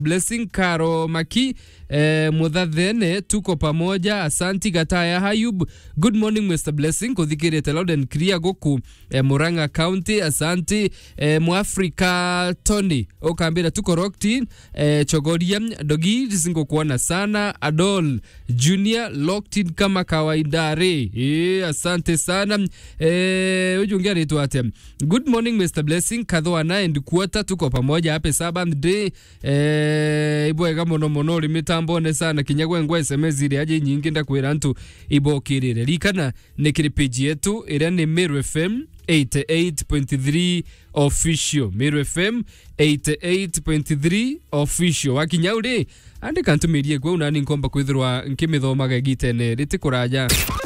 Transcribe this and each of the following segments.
Blessing Karo Maki Mudhathene tuko pamoja. Asanti Gataya Hayub. Good morning Mr. Blessing kuthikirite loud and clear goku Murang'a County. Asanti Muafrika Tony okambira tuko Rocktin Chogoria Dogi zingo kuona sana. Adol Junior Locktin kama kawaida re. Asante sana. Ujungari tuate. Good morning Mr. Blessing Kadhoana and Quarter tuko pamoja happy Sabbath day. Iboega mono limitambone sana kinyagwe ngwa SMS ile aje nyingi ndakwira ntu ibokirire likana nekiri page yetu ira ni Meru FM 88.3 official. Meru FM 88.3 official. Wakinyauri andika ntumirie gwe unani nkomba kwithirwa nkimithoma gitene ritikuraja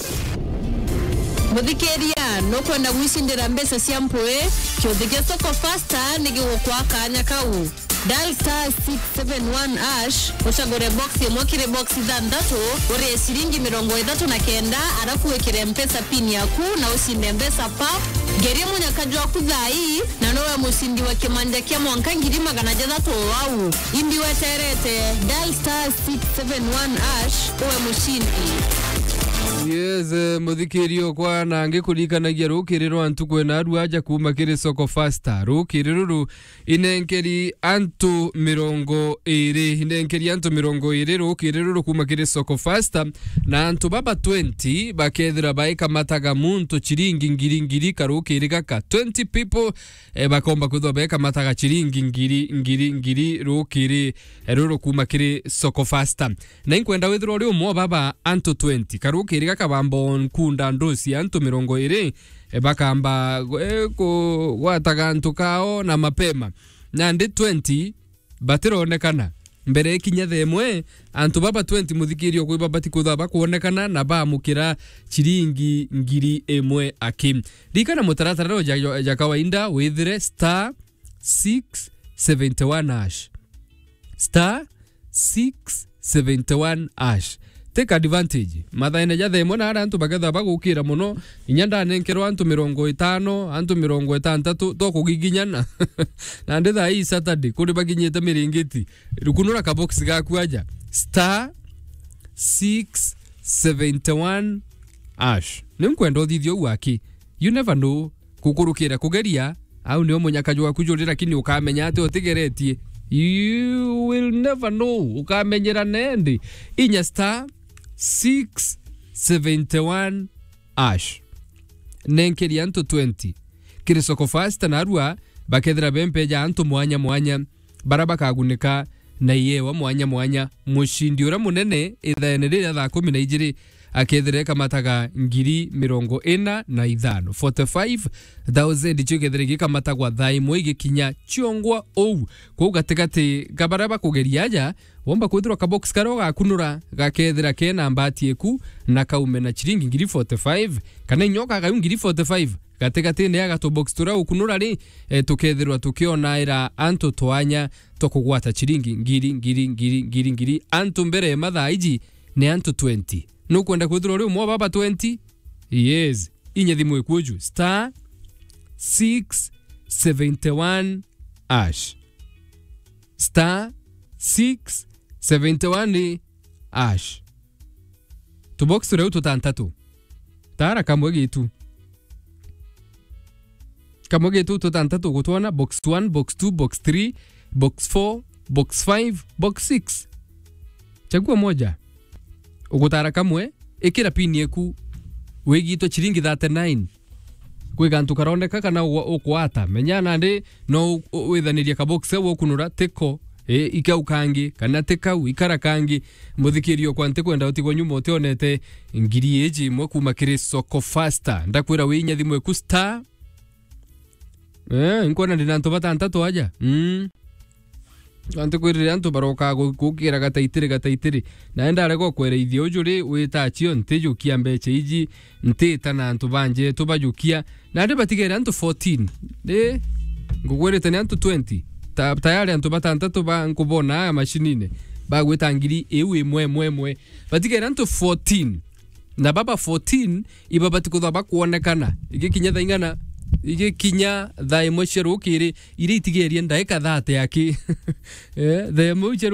Muthikeria no kwenda gwicindira mbesa cia mpwe kiothike soko faster nigigukwa kanya kau dial star 671 ash ushagore box imokire box thandatu uri shilingi 39 alafu wekire mpesa pin yaku na usinde mbesa pap geria munyakajwa kuthai na nowe musindi wa kimanja kia mwanka ngiri 600 wau indi weterete dial star 671 ash uwe mushindi. Yes, muthikirio kwa nange kulikanagia rukiriro antu kwena adu aja kuma kiri soko faster. Rukiriro inenkeri antu mirongo iri rukiriro kuma kiri soko faster na antu baba 20 bakethira baika mataga muntu chiringi ngiri karukiri kaka 20 people bakomba kudho baika mataga chiringi ngiri rukiri ruro kuma kiri soko faster na inkwenda withiro uri umwe baba antu 20 karukiri kaka bambo nkunda ndosi antu mirongo iri bakamba wataga antu kao na mapema na ndi 20 batironekana mbere kinya themwe antu baba 20 muthikirio kwi baba tikutha bakuonekana na bamukira chiringi ngiri emwe akim rikana mutaratara ja kawaida withire star 671 ash star 671 ash. Take advantage. Mathaine ja themo na antu bagetha bagukira muno inyanda nenkerwa antu 50 antu 60 to kugiginyana na ndetha hii Saturday kuri baginyete miringiti rukunura ka box gaku aja star 671 ash nimkwenda thithio waki you never know kukurukira kugeria au nio munyakajwa kujurira lakini ukamenya ati otigeretie you will never know ukamenyera nendi inya star 671 ash nenkeri antu 20 kiri soko fast na arua bakethira bempeja antu mwanya baraba kagunika na yewa mwanya mushindi ura munene ithene rira tha 12 akethireka mataga ngiri 45 45,000 chikethireki kamatagwa thai mwige kinya chiongwa ou kwa gategate gabaraba kugeriaja womba kwithirwa ka box karo gakunura gakethira ke namba atieku na kaume na chiringi ngiri 45 kana nyoka ga ngiri 45 gategate ne agato box tura ukunura ri tukethirwa tukiona ira antu twanya tokugwata chiringi ngiri antu mbere mathaiji ne antu 20 no kwenda kwithirwa ri mwa baba 20 yes inye thimwe kuju star 671 ash star 671 ash tu box reu tutantatu tara kamwe gitu tutantatu gutwana box 1 box 2 box 3 box 4 box 5 box 6 chagua moja ugutara kamwe ikira pin yeku wegito chiringi 39 kwigantu karoneka kana ukwata menyana ndi no withaniria ka box wo kunura teko ikaukangi kana tekau ikarakangi muthikirio kwante kwenda utigo nyumo tionete ngiri eji mwe kuma kiri soko faster ndakwira winya thimwe ku star nkona ndinanto batantatu aja ante kwirire antu baroka gukira gataitire naenda arego kwereithio ujuri witachio ntijukia mbeche iji ntita na antu banje tubajukia na ndi batigere antu 14 ngugwerete ni antu 20 tayari antu batantatu ba nkubona mashinine bagweta ngiri ewe mwe batigere antu 14 na baba 14 ibaba tikutha bakuonekana igikinya thaingana ige kinya thaa imwe cia rukiri iri itigerie ndaika 30 yaki thaa imwe